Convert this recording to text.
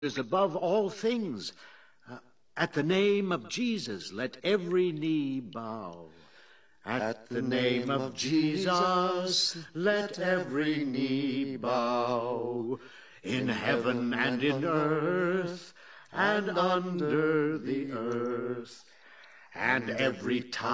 is above all things. At the name of Jesus, let every knee bow. At the name of Jesus, let every knee bow. In heaven and in earth and under the earth. And every tongue